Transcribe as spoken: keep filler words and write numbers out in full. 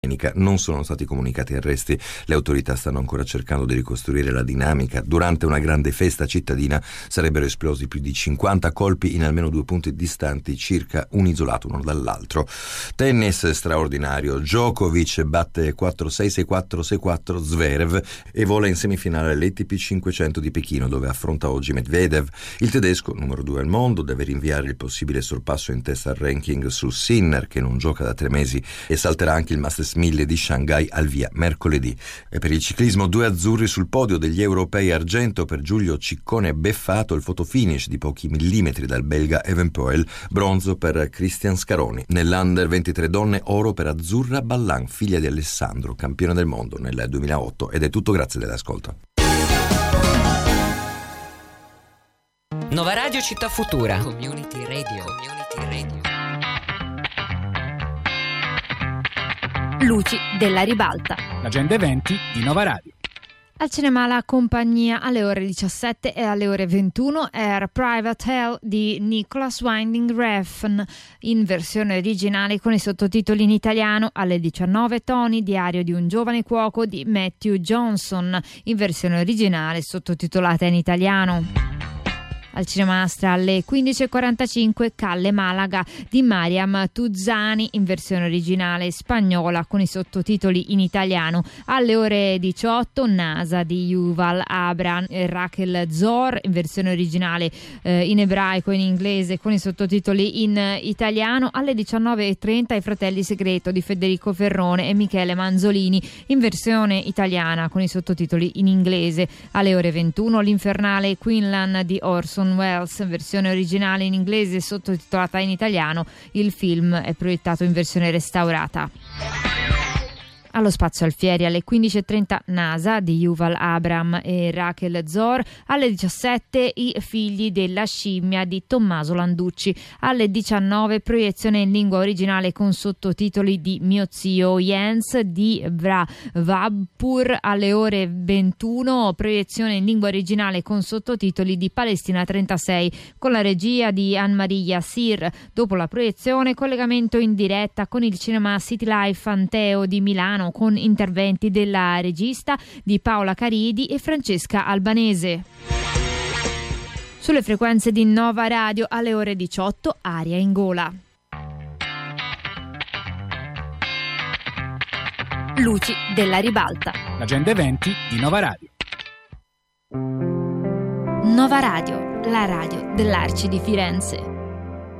Non sono stati comunicati arresti. Le autorità stanno ancora cercando di ricostruire la dinamica. Durante una grande festa cittadina sarebbero esplosi più di cinquanta colpi in almeno due punti distanti, circa un isolato uno dall'altro. Tennis straordinario. Djokovic batte quattro sei sei quattro sei quattro Zverev e vola in semifinale all'A T P cinquecento di Pechino, dove affronta oggi Medvedev. Il tedesco, numero due al mondo, deve rinviare il possibile sorpasso in testa al ranking su Sinner, che non gioca da tre mesi, e salterà anche il Masters mille di Shanghai al via mercoledì. E per il ciclismo, due azzurri sul podio degli europei: argento per Giulio Ciccone Beffato, il fotofinish di pochi millimetri dal belga Evenepoel, bronzo per Cristian Scaroni. Nell'Under ventitré donne, oro per Azzurra Ballan, figlia di Alessandro, campione del mondo nel duemilaotto. Ed è tutto, grazie dell'ascolto. Nova Radio Città Futura, Community Radio, Community Radio. Luci della ribalta. L'agenda eventi di Nova Radio. Al cinema La Compagnia alle ore diciassette e alle ore ventuno Air Private Hell di Nicholas Winding Refn in versione originale con i sottotitoli in italiano. Alle diciannove Tony, diario di un giovane cuoco di Matthew Johnson in versione originale sottotitolata in italiano. Al Cinema Astra alle quindici e quarantacinque Calle Malaga di Mariam Tuzzani in versione originale spagnola con i sottotitoli in italiano. Alle ore diciotto Nasa di Yuval Abraham e Rachel Zor in versione originale eh, in ebraico e in inglese con i sottotitoli in italiano. Alle diciannove e trenta I Fratelli Segreto di Federico Ferrone e Michele Manzolini in versione italiana con i sottotitoli in inglese. Alle ore ventuno L'Infernale Quinlan di Orson Welles, versione originale in inglese sottotitolata in italiano. Il film è proiettato in versione restaurata. Allo Spazio Alfieri alle quindici e trenta Nasa di Yuval Abraham e Rachel Zor. Alle diciassette I Figli della scimmia di Tommaso Landucci. Alle diciannove proiezione in lingua originale con sottotitoli di Mio zio Jens di Vra Vabpur. Alle ore ventuno proiezione in lingua originale con sottotitoli di Palestina trentasei con la regia di Anne-Marie Yassir. Dopo la proiezione collegamento in diretta con il Cinema City Life Anteo di Milano con interventi della regista di Paola Caridi e Francesca Albanese. Sulle frequenze di Nova Radio alle ore diciotto Aria in gola. Luci della ribalta. L'agenda eventi di Nova Radio. Nova Radio, la radio dell'Arci di Firenze.